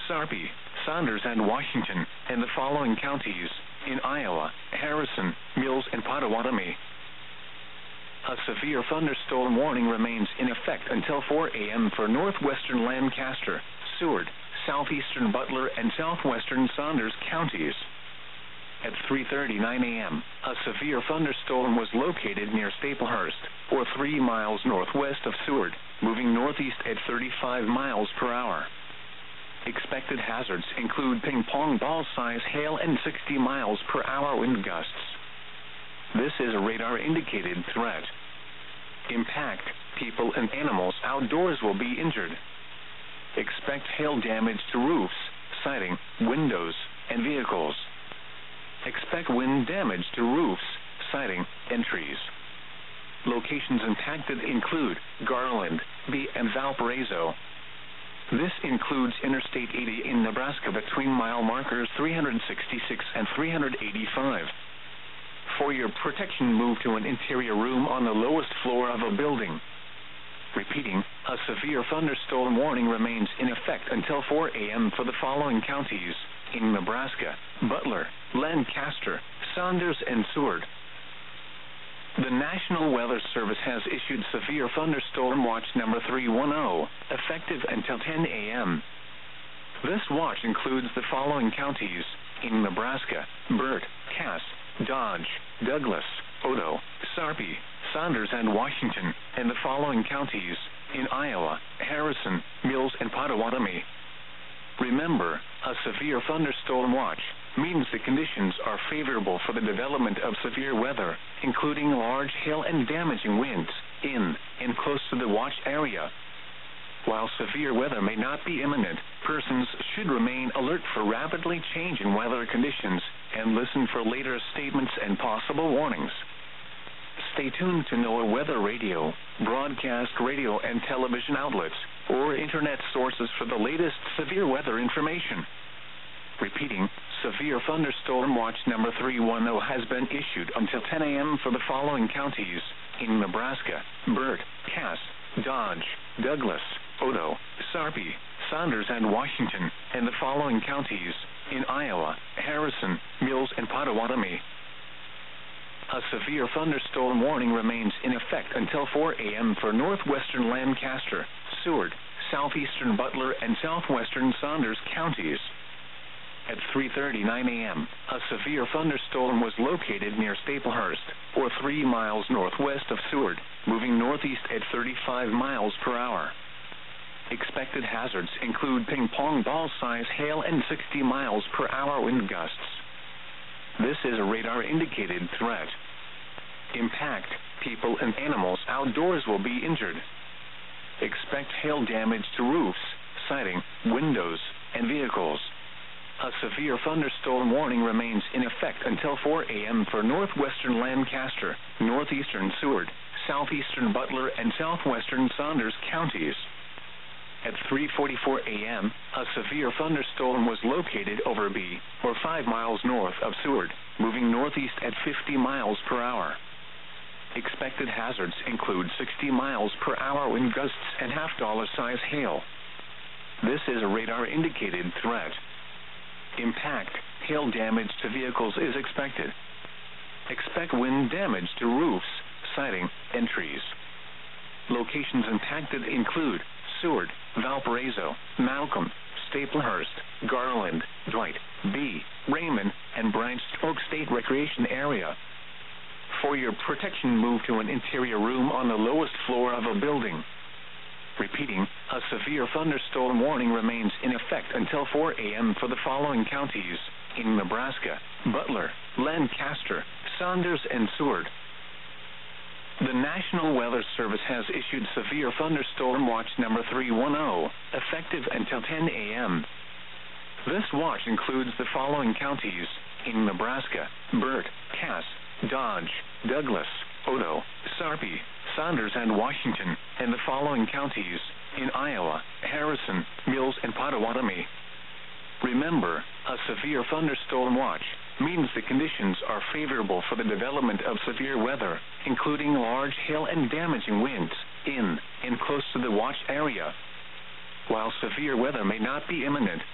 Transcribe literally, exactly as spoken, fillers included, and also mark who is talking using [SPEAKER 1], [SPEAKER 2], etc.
[SPEAKER 1] Sarpy, Saunders, and Washington, and the following counties in Iowa: Harrison, Mills, and Potawatomi. A severe thunderstorm warning remains in effect until four a m for northwestern Lancaster, Seward, southeastern Butler, and southwestern Saunders counties. At three thirty-nine a m, a severe thunderstorm was located near Staplehurst, or three miles northwest of Seward, moving northeast at thirty-five miles per hour. Expected hazards include ping-pong ball-size hail and sixty miles per hour wind gusts. This is a radar-indicated threat. Impact: people and animals outdoors will be injured. Expect hail damage to roofs, siding, windows, and vehicles. Expect wind damage to roofs, siding, and trees. Locations impacted include Garland, B, and Valparaiso. This includes Interstate eighty in Nebraska between mile markers three hundred sixty-six and three hundred eighty-five. For your protection, move to an interior room on the lowest floor of a building. Repeating, a severe thunderstorm warning remains in effect until four a m for the following counties in Nebraska: Butler, Lancaster, Saunders, and Seward. The National Weather Service has issued Severe Thunderstorm Watch number three one zero, effective until ten a m This watch includes the following counties in Nebraska: Burt, Cass, Dodge, Douglas, Odo, Sarpy, Saunders, and Washington, and the following counties in Iowa: Harrison, Mills, and Potawatomi. Remember, a severe thunderstorm watch means the conditions are favorable for the development of severe weather, including large hail and damaging winds, in and close to the watch area. While severe weather may not be imminent, persons should remain alert for rapidly changing weather conditions and listen for later statements and possible warnings. Stay tuned to NOAA Weather Radio, broadcast radio and television outlets, or internet sources for the latest severe weather information. Repeating, Severe Thunderstorm Watch number three one zero has been issued until ten a m for the following counties in Nebraska: Burt, Cass, Dodge, Douglas, Odo, Sarpy, Saunders, and Washington, and the following counties in Iowa: Harrison, Mills, and Potawatomi. A severe thunderstorm warning remains in effect until four a m for northwestern Lancaster, Seward, southeastern Butler, and southwestern Saunders counties. At three thirty-nine a m, a severe thunderstorm was located near Staplehurst, or three miles northwest of Seward, moving northeast at thirty-five miles per hour. Expected hazards include ping-pong ball-size hail and sixty miles per hour wind gusts. This is a radar-indicated threat. Impact: people and animals outdoors will be injured. Expect hail damage to roofs, siding, windows, and vehicles. A severe thunderstorm warning remains in effect until four a m for northwestern Lancaster, northeastern Seward, southeastern Butler, and southwestern Saunders counties. At three forty-four a m, a severe thunderstorm was located over B, or five miles north of Seward, moving northeast at fifty miles per hour. Expected hazards include sixty miles per hour wind gusts and half-dollar size hail. This is a radar-indicated threat. Impact: hail damage to vehicles is expected. Expect wind damage to roofs, siding, and trees. Locations impacted include Seward, Valparaiso, Malcolm, Staplehurst, Garland, Dwight, B, Raymond, and Branch Oak State Recreation Area. For your protection, move to an interior room on the lowest floor of a building. Repeating, a severe thunderstorm warning remains in effect until four a m for the following counties in Nebraska: Butler, Lancaster, Saunders, and Seward. The National Weather Service has issued Severe Thunderstorm Watch number three one zero, effective until ten a m This watch includes the following counties in Nebraska: Burt, Cass, Dodge, Douglas, Odo, Sarpy, Saunders, and Washington, and the following counties in Iowa: Harrison, Mills, and Potawatomi. Remember, a severe thunderstorm watch means the conditions are favorable for the development of severe weather, including large hail and damaging winds, in and close to the watch area. While severe weather may not be imminent,